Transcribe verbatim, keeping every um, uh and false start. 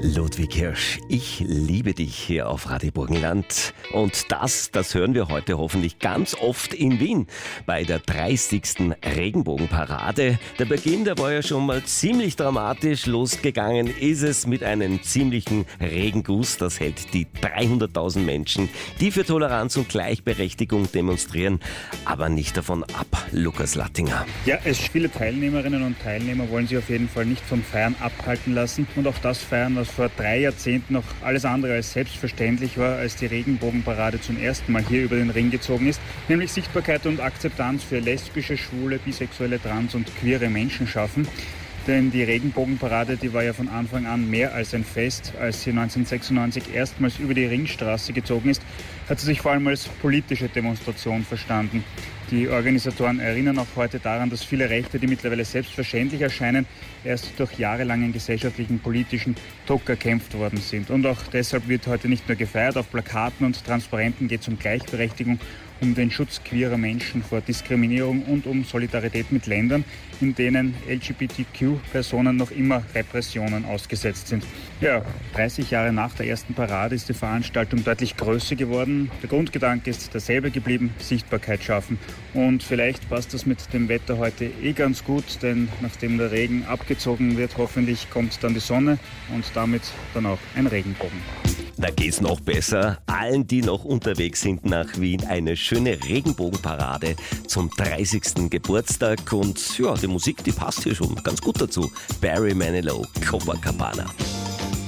Ludwig Hirsch, ich liebe dich hier auf Radio Burgenland. Und das, das hören wir heute hoffentlich ganz oft in Wien bei der dreißigsten Regenbogenparade. Der Beginn, der war ja schon mal ziemlich dramatisch. Losgegangen ist es mit einem ziemlichen Regenguss. Das hält die dreihunderttausend Menschen, die für Toleranz und Gleichberechtigung demonstrieren, aber nicht davon ab. Lukas Lattinger. Ja, es viele Teilnehmerinnen und Teilnehmer wollen sich auf jeden Fall nicht vom Feiern abhalten lassen und auch das feiern, was vor drei Jahrzehnten noch alles andere als selbstverständlich war, als die Regenbogenparade zum ersten Mal hier über den Ring gezogen ist, nämlich Sichtbarkeit und Akzeptanz für lesbische, schwule, bisexuelle, trans- und queere Menschen schaffen. Denn die Regenbogenparade, die war ja von Anfang an mehr als ein Fest. Als sie neunzehnhundertsechsundneunzig erstmals über die Ringstraße gezogen ist, hat sie sich vor allem als politische Demonstration verstanden. Die Organisatoren erinnern auch heute daran, dass viele Rechte, die mittlerweile selbstverständlich erscheinen, erst durch jahrelangen gesellschaftlichen politischen Druck erkämpft worden sind. Und auch deshalb wird heute nicht nur gefeiert, auf Plakaten und Transparenten geht es um Gleichberechtigung, um den Schutz queerer Menschen vor Diskriminierung und um Solidarität mit Ländern, in denen L G B T Q-Personen noch immer Repressionen ausgesetzt sind. Ja, dreißig Jahre nach der ersten Parade ist die Veranstaltung deutlich größer geworden. Der Grundgedanke ist derselbe geblieben, Sichtbarkeit schaffen. Und vielleicht passt das mit dem Wetter heute eh ganz gut, denn nachdem der Regen abgezogen wird, hoffentlich kommt dann die Sonne und damit dann auch ein Regenbogen. Da geht's noch besser. Allen, die noch unterwegs sind nach Wien, eine schöne Regenbogenparade zum dreißigsten Geburtstag. Und ja, die Musik, die passt hier schon ganz gut dazu. Barry Manilow, Copacabana.